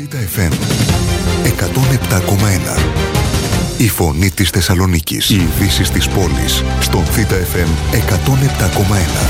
Θήτα FM 107,1. Η φωνή της Θεσσαλονίκης. Οι ειδήσεις της πόλης στον Θήτα FM 107,1.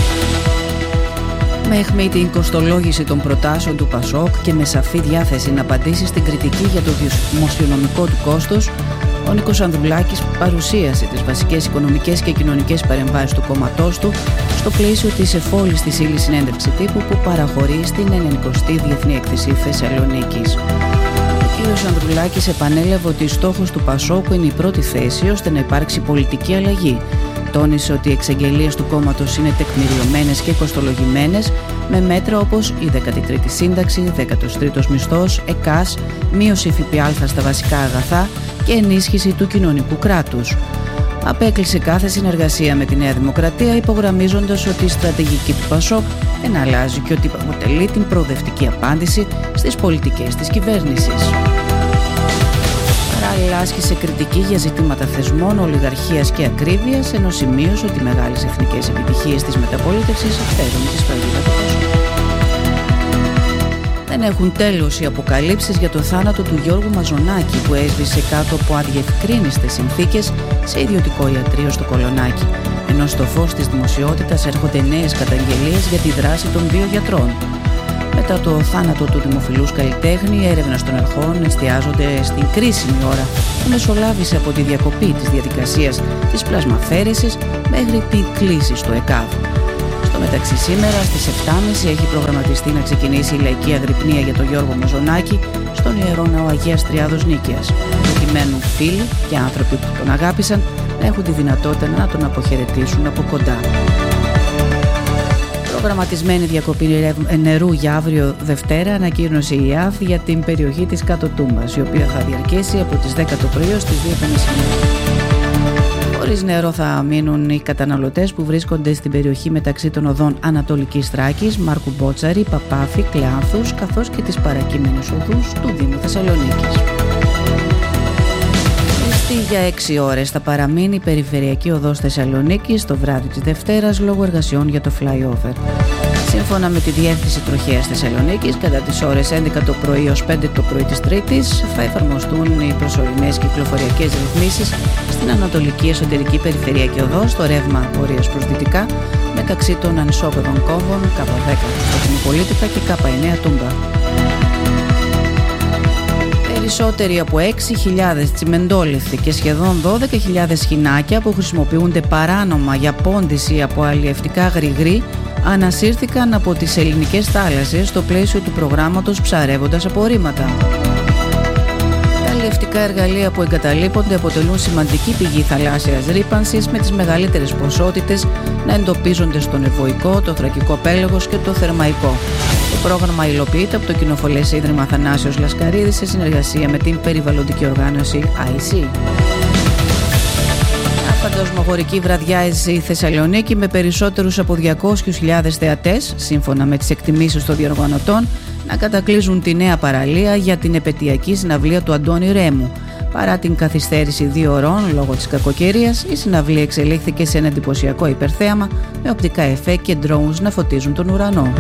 Με αιχμή την κοστολόγηση των προτάσεων του ΠΑΣΟΚ και με σαφή διάθεση να απαντήσει στην κριτική για το δημοσιονομικό του κόστος, ο Νίκος Ανδρουλάκης παρουσίασε τις βασικές οικονομικές και κοινωνικές παρεμβάσεις του κόμματός του στο πλαίσιο της εφόλης της ύλης συνέντευξη τύπου που παραχωρεί στην 90η Διεθνή Έκθεση Θεσσαλονίκης. Ο κ. Ανδρουλάκης επανέλαβε ότι στόχος του ΠΑΣΟΚ είναι η πρώτη θέση ώστε να υπάρξει πολιτική αλλαγή. Τόνισε ότι οι εξαγγελίες του κόμματος είναι τεκμηριωμένες και κοστολογημένες με μέτρα όπως η 13η σύνταξη, 13ος μισθός, ΕΚΑΣ, μείωση ΦΠΑ στα βασικά αγαθά και ενίσχυση του κοινωνικού κράτους. Απέκλεισε κάθε συνεργασία με τη Νέα Δημοκρατία, υπογραμμίζοντας ότι η στρατηγική του ΠΑΣΟΚ δεν αλλάζει και ότι αποτελεί την προοδευτική απάντηση στις πολιτικές της κυβέρνησης. Παράλληλα, άσκησε κριτική για ζητήματα θεσμών, ολιγαρχίας και ακρίβειας, ενώ σημείωσε ότι οι μεγάλες εθνικές επιτυχίες της μεταπολίτευσης φέρουν τη σφραγίδα του ΠΑΣΟΚ. Δεν έχουν τέλος οι αποκαλύψεις για το θάνατο του Γιώργου Μαζονάκη, που έσβησε κάτω από αδιευκρίνιστες συνθήκες σε ιδιωτικό ιατρείο στο Κολονάκι, ενώ στο φως της δημοσιότητας έρχονται νέες καταγγελίες για τη δράση των δύο γιατρών. Μετά το θάνατο του δημοφιλούς καλλιτέχνη, οι έρευνες των αρχών εστιάζονται στην κρίσιμη ώρα που μεσολάβησε από τη διακοπή της διαδικασίας της πλασμαφέρεσης μέχρι την κλίση στο ΕΚΑΒ. Στο μεταξύ, σήμερα στις 7.30 έχει προγραμματιστεί να ξεκινήσει η λαϊκή αγρυπνία για τον Γιώργο Μαζονάκη στον Ιερό Ναό Αγίας Τριάδος Νίκαιας, προκειμένου φίλοι και άνθρωποι που τον αγάπησαν να έχουν τη δυνατότητα να τον αποχαιρετήσουν από κοντά. Προγραμματισμένη διακοπή νερού για αύριο Δευτέρα ανακοίνωσε η ΕΑΔ για την περιοχή της Κάτω Τούμπας, η οποία θα διαρκέσει από τις 10 το πρωί ως τις 2 το μεσημέρι. Χωρίς νερό θα μείνουν οι καταναλωτές που βρίσκονται στην περιοχή μεταξύ των οδών Ανατολικής Θράκης, Μάρκου Μπότσαρη, Παπάφη, Κλεάνθους, καθώς και τις παρακείμενες οδούς του Δήμου Θεσσαλονίκης. Για 6 ώρες θα παραμείνει η περιφερειακή οδός Θεσσαλονίκης το βράδυ της Δευτέρας λόγω εργασιών για το flyover. Σύμφωνα με τη Διεύθυνση Τροχέας Θεσσαλονίκης, κατά τις ώρες 11 το πρωί ως 5 το πρωί της Τρίτης θα εφαρμοστούν οι προσωρινές κυκλοφοριακές ρυθμίσεις στην Ανατολική Εσωτερική Περιφερειακή Οδό στο ρεύμα πορείας προς δυτικά μεταξύ των ανισόπεδων κόμβων K10 στο Κοσμοπολίτικα και K9 Τούμπα. Περισσότεροι από 6.000 τσιμεντόλιθοι και σχεδόν 12.000 χινάκια που χρησιμοποιούνται παράνομα για πόντιση από αλλιευτικά γρηγρή ανασύρθηκαν από τις ελληνικές θάλασσες στο πλαίσιο του προγράμματος Ψαρεύοντας Απορρίμματα. Τα αλλιευτικά εργαλεία που εγκαταλείπονται αποτελούν σημαντική πηγή θαλάσσιας ρύπανσης, με τις μεγαλύτερες ποσότητες να εντοπίζονται στον Ευωικό, το Θρακικό Πέλαγος και το Θερμαϊκό. Το πρόγραμμα υλοποιείται από το Κοινοφολές Ίδρυμα Αθανάσιος Λασκαρίδης σε συνεργασία με την περιβαλλοντική οργάνωση IC. Φαντασμαγορική βραδιά έζησε η Θεσσαλονίκη με περισσότερους από 200.000 θεατές, σύμφωνα με τις εκτιμήσεις των διοργανωτών, να κατακλείζουν τη νέα παραλία για την επετειακή συναυλία του Αντώνη Ρέμου. Παρά την καθυστέρηση 2 ωρών λόγω της κακοκαιρίας, η συναυλία εξελίχθηκε σε ένα εντυπωσιακό υπερθέαμα με οπτικά εφέ και drones να φωτίζουν τον ουρανό.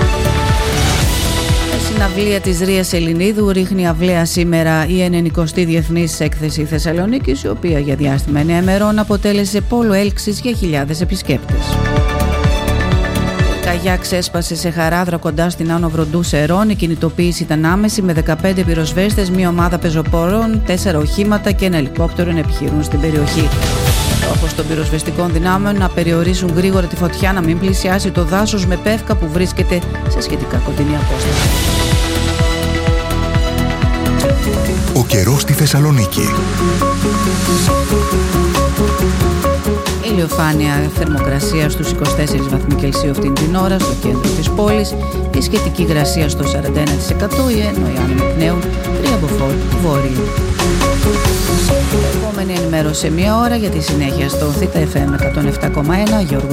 Η συναυλία της Ρίας Ελληνίδου ρίχνει αυλαία σήμερα η 90η Διεθνής Έκθεση Θεσσαλονίκης, η οποία για διάστημα 9 ημερών αποτέλεσε πόλο έλξης για χιλιάδες επισκέπτες. Καγιάκ έσπασε σε Χαράδρα κοντά στην Άνω Βροντού Σερών. Η κινητοποίηση ήταν άμεση με 15 πυροσβέστες, μία ομάδα πεζοπόρων, 4 οχήματα και ένα ελικόπτερο να επιχειρούν στην περιοχή. Στόχος των πυροσβεστικών δυνάμεων να περιορίσουν γρήγορα τη φωτιά να μην πλησιάσει το δάσος με πεύκα που βρίσκεται σε σχετικά κοντινή απόσταση. Ο καιρός στη Θεσσαλονίκη. Ηλιοφάνεια, θερμοκρασία στους 24 βαθμοί Κελσίου αυτήν την ώρα στο κέντρο της πόλης, η σχετική υγρασία στο 41%, ενώ οι άνεμοι πνέουν 3 μποφόρ βόρειο. Επόμενη ενημέρωση σε 1 ώρα, για τη συνέχεια στο Θήτα FM 107,1.